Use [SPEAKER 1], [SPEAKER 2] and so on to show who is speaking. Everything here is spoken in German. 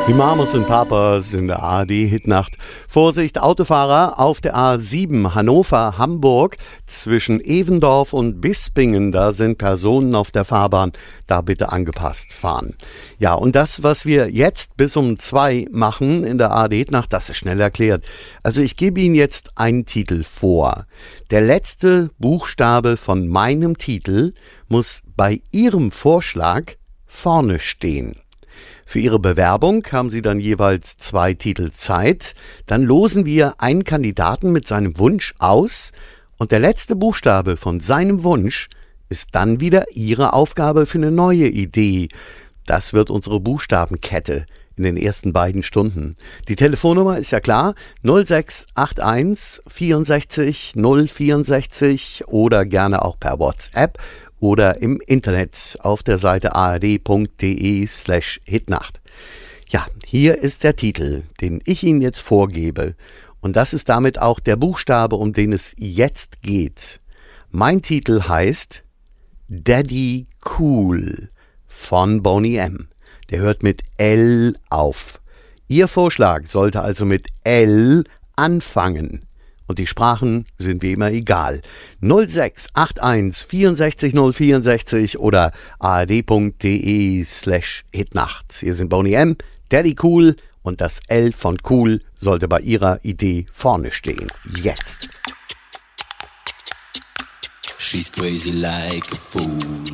[SPEAKER 1] Die Mamas und Papas in der ARD-Hitnacht. Vorsicht, Autofahrer auf der A7 Hannover-Hamburg zwischen Evendorf und Bispingen. Da sind Personen auf der Fahrbahn. Da bitte angepasst fahren. Ja, und das, was wir jetzt bis um 2 machen in der ARD-Hitnacht, das ist schnell erklärt. Also ich gebe Ihnen jetzt einen Titel vor. Der letzte Buchstabe von meinem Titel muss bei Ihrem Vorschlag vorne stehen. Für Ihre Bewerbung haben Sie dann jeweils 2 Titel Zeit. Dann losen wir einen Kandidaten mit seinem Wunsch aus und der letzte Buchstabe von seinem Wunsch ist dann wieder Ihre Aufgabe für eine neue Idee. Das wird unsere Buchstabenkette in den ersten beiden Stunden. Die Telefonnummer ist ja klar, 0681 64 064 oder gerne auch per WhatsApp oder im Internet auf der Seite ard.de/Hitnacht. Ja, hier ist der Titel, den ich Ihnen jetzt vorgebe. Und das ist damit auch der Buchstabe, um den es jetzt geht. Mein Titel heißt Daddy Cool von Boney M. Der hört mit L auf. Ihr Vorschlag sollte also mit L anfangen. Und die Sprachen sind wie immer egal. 0681 64 064 oder ard.de/Hitnacht. Hier sind Boney M, Daddy Cool und das L von Cool sollte bei Ihrer Idee vorne stehen. Jetzt.
[SPEAKER 2] She's crazy like a fool.